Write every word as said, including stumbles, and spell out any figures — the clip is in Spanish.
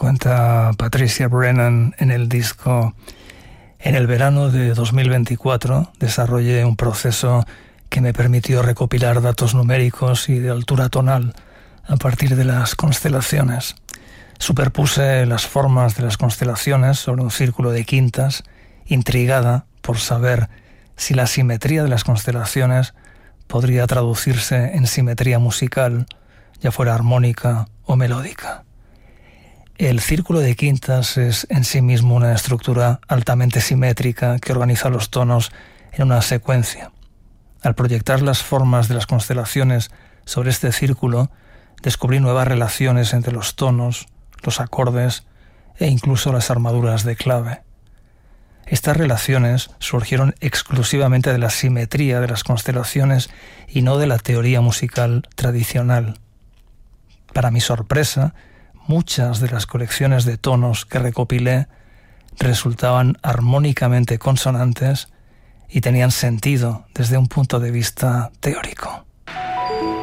Cuenta Patricia Brennan en el disco: en el verano de dos mil veinticuatro desarrollé un proceso que me permitió recopilar datos numéricos y de altura tonal a partir de las constelaciones. Superpuse las formas de las constelaciones sobre un círculo de quintas, intrigada por saber si la simetría de las constelaciones podría traducirse en simetría musical, ya fuera armónica o melódica. El círculo de quintas es en sí mismo una estructura altamente simétrica que organiza los tonos en una secuencia. Al proyectar las formas de las constelaciones sobre este círculo, descubrí nuevas relaciones entre los tonos, los acordes e incluso las armaduras de clave. Estas relaciones surgieron exclusivamente de la simetría de las constelaciones y no de la teoría musical tradicional. Para mi sorpresa, muchas de las colecciones de tonos que recopilé resultaban armónicamente consonantes y tenían sentido desde un punto de vista teórico.